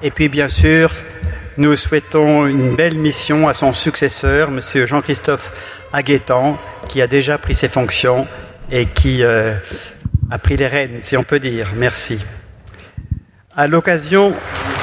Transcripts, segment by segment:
Et puis bien sûr, nous souhaitons une belle mission à son successeur, M. Jean-Christophe Aguettant, qui a déjà pris ses fonctions et qui a pris les rênes, si on peut dire. Merci. À l'occasion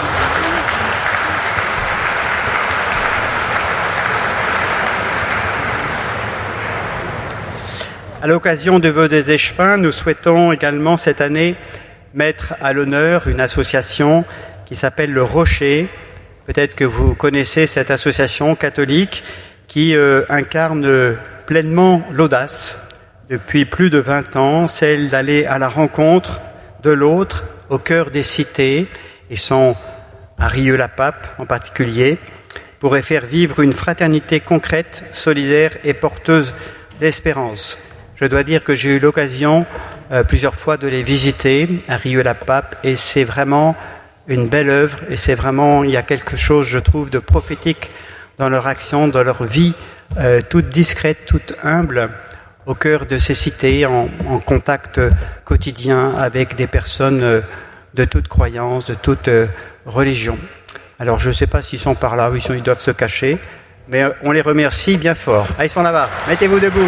de Vœux des Échevins, nous souhaitons également cette année mettre à l'honneur une association qui s'appelle Le Rocher. Peut-être que vous connaissez cette association catholique qui incarne pleinement l'audace depuis plus de 20 ans, celle d'aller à la rencontre de l'autre au cœur des cités, et sont à Rieux-la-Pape en particulier, pour y faire vivre une fraternité concrète, solidaire et porteuse d'espérance. Je dois dire que j'ai eu l'occasion plusieurs fois de les visiter à Rieux-la-Pape, et c'est vraiment une belle œuvre, et c'est vraiment, il y a quelque chose, je trouve, de prophétique dans leur action, dans leur vie, toute discrète, toute humble, au cœur de ces cités, en contact quotidien avec des personnes de toute croyance, de toute religion. Alors je ne sais pas s'ils sont par là, ils doivent se cacher, mais on les remercie bien fort. Ah, ils sont là-bas, mettez-vous debout.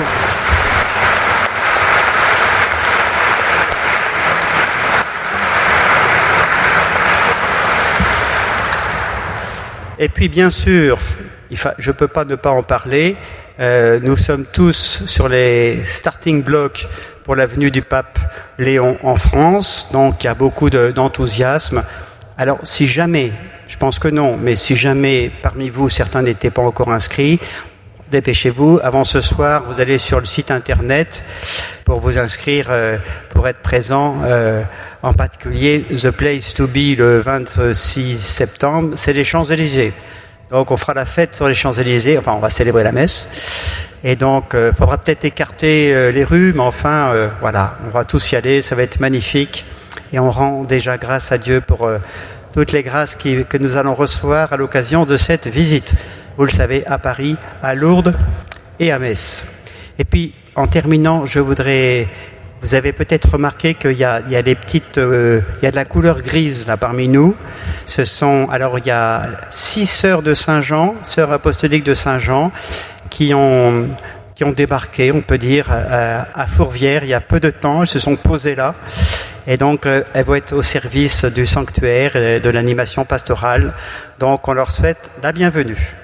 Et puis bien sûr, je ne peux pas ne pas en parler, nous sommes tous sur les starting blocks pour la venue du pape Léon en France, donc il y a beaucoup d'enthousiasme. Alors si jamais, je pense que non, mais si jamais parmi vous certains n'étaient pas encore inscrits, dépêchez-vous, avant ce soir vous allez sur le site internet pour vous inscrire, pour être présent, en particulier The Place to Be le 26 septembre, c'est les Champs-Élysées. Donc on fera la fête sur les Champs-Élysées, enfin on va célébrer la messe, et donc il faudra peut-être écarter les rues, mais enfin voilà, on va tous y aller, ça va être magnifique, et on rend déjà grâce à Dieu pour toutes les grâces que nous allons recevoir à l'occasion de cette visite, vous le savez, à Paris, à Lourdes et à Metz. Et puis en terminant, je voudrais... Vous avez peut-être remarqué qu'il y a des petites, il y a de la couleur grise là parmi nous. Alors il y a 6 sœurs de Saint-Jean, sœurs apostoliques de Saint-Jean, qui ont débarqué, on peut dire, à Fourvière il y a peu de temps. Elles se sont posées là, et donc elles vont être au service du sanctuaire et de l'animation pastorale. Donc on leur souhaite la bienvenue.